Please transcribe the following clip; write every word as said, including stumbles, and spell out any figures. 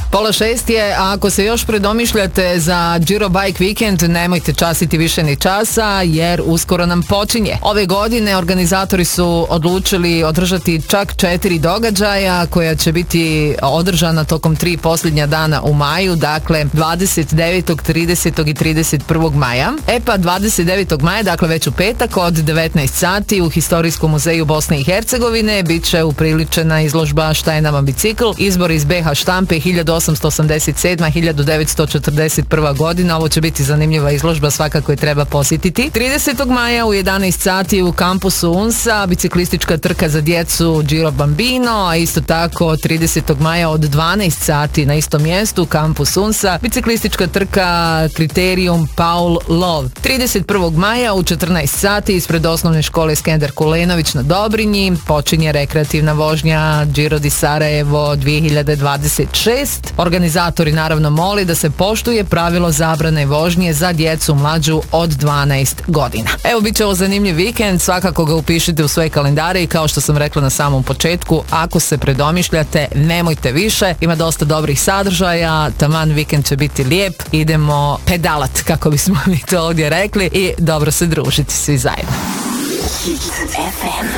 Pola šest je, a ako se još predomišljate za Giro Bike Weekend, nemojte časiti više ni časa, jer uskoro nam počinje. Ove godine organizatori su odlučili održati čak četiri događaja koja će biti održana tokom tri posljednja dana u maju, dakle dvadeset devetog, tridesetog i trideset prvog maja. E pa dvadeset devetog maja, dakle već u petak od devetnaest sati u Historijskom muzeju Bosne i Hercegovine bit će upriličena izložba Šta je nama bicikl, izbor iz be ha štampe hiljadu osamsto osamdeset sedma do hiljadu devetsto četrdeset prva godina. Ovo će biti zanimljiva izložba, svakako je treba posjetiti. tridesetog maja u jedanaest sati u kampusu UNS-a biciklistička trka za djecu Giro Bambino, a isto tako tridesetog maja od dvanaest sati na istom mjestu kampus UNS-a biciklistička trka Kriterium Paul Love. trideset prvog maja u četrnaest sati ispred osnovne škole Skender Kulenović na Dobrinji počinje rekreativna vožnja Giro di Sarajevo dvije hiljade dvadeset šest. Organizatori naravno moli da se poštuje pravilo zabrane vožnje za djecu mlađu od dvanaest godina. Evo, bit će ovo zanimljiv vikend, svakako ga upišite u svoje kalendare i kao što sam rekla na samom početku, ako se predomišljate, nemojte više, ima dosta dobrih sadržaja, taman vikend će biti lijep, idemo pedalat, kako bismo mi to ovdje rekli, i dobro se družiti svi zajedno.